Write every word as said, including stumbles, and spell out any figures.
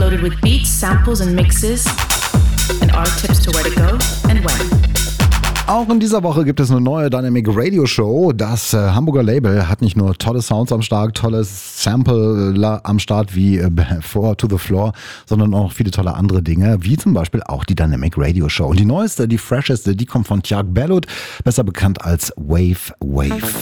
loaded with beats, samples and mixes and our tips to where to go and when. Auch in dieser Woche gibt es eine neue Dynamic Radio Show. Das äh, Hamburger Label hat nicht nur tolle Sounds am Start, tolles Sampler am Start wie äh, Four to the Floor, sondern auch viele tolle andere Dinge, wie zum Beispiel auch die Dynamic Radio Show. Und die neueste, die fresheste, die kommt von Tjark Bellot, besser bekannt als Wave Wave.